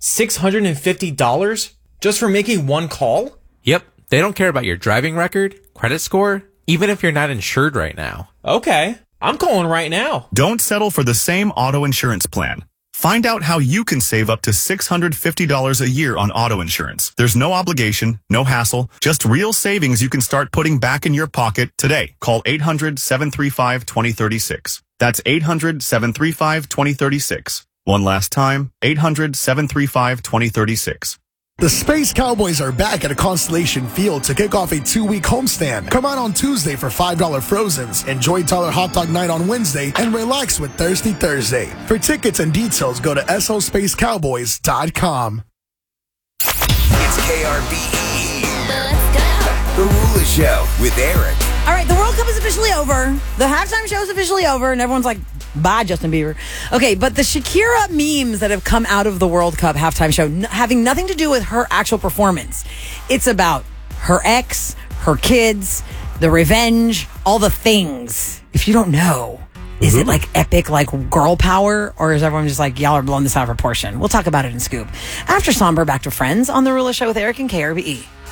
$650 just for making one call? Yep. They don't care about your driving record, credit score, even if you're not insured right now. Okay. I'm calling right now. Don't settle for the same auto insurance plan. Find out how you can save up to $650 a year on auto insurance. There's no obligation, no hassle, just real savings you can start putting back in your pocket today. Call 800-735-2036. That's 800-735-2036. One last time, 800-735-2036. The Space Cowboys are back at a Constellation Field to kick off a 2-week homestand. Come out on Tuesday for $5 Frozens, enjoy Tyler Hot Dog Night on Wednesday, and relax with Thirsty Thursday. For tickets and details, go to SOSpacecowboys.com. It's KRBE. Let's go. The Rula Show with Eric. All right, the World Cup is officially over. The halftime show is officially over, and everyone's like, bye, Justin Bieber. Okay, but the Shakira memes that have come out of the World Cup halftime show, having nothing to do with her actual performance. It's about her ex, her kids, the revenge, all the things. If you don't know, is it like epic, like girl power, or is everyone just like, y'all are blowing this out of proportion? We'll talk about it in Scoop. After Somber, back to Friends on The Rula Show with Eric and KRBE.